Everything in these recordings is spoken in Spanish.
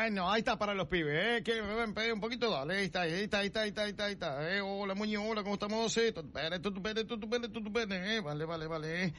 Bueno, ahí está para los pibes, que me ven, un poquito, dale, ahí está. Hola, Muñe, hola, ¿cómo estamos? Tu pene, vale.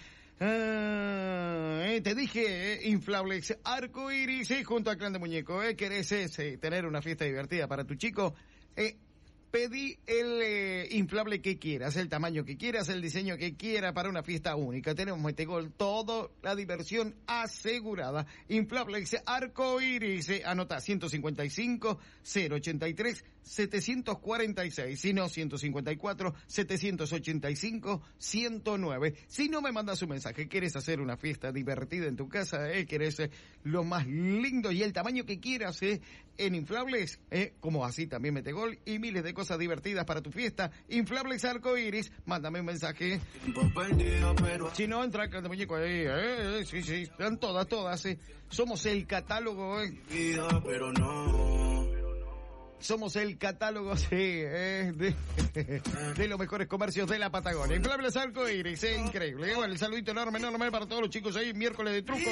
Te dije, Inflables Arcoiris, junto al Clan de Muñeco, ¿querés tener una fiesta divertida para tu chico? Pedí el inflable que quieras, el tamaño que quieras, el diseño que quieras para una fiesta única. Tenemos Metegol, todo, la diversión asegurada. Inflables Arcoiris, anota 155 083 746, si no 154 785 109. Si no me mandas un mensaje, quieres hacer una fiesta divertida en tu casa, quieres lo más lindo y el tamaño que quieras en inflables, como así también Metegol y miles de cosas divertidas para tu fiesta. Inflables Arcoiris, mándame un mensaje. Si no, entra al muñeco ahí, sí, están todas, somos el catálogo, pero no. Somos el catálogo, sí, de los mejores comercios de la Patagonia. Inflables Arcoiris, increíble. Bueno, el saludito enorme para todos los chicos ahí, miércoles de truco.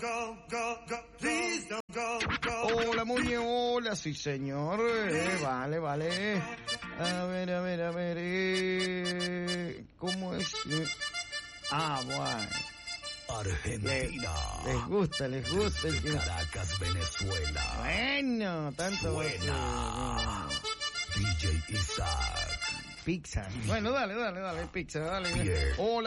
Hola, Muñe, hola, sí, señor. Vale. A ver, ¿cómo es? Bueno. Argentina. Les gusta el Caracas, Venezuela. Bueno, tanto buena. DJ Isaac. Pizza. Bueno, dale, pizza, dale. Bien. Hola.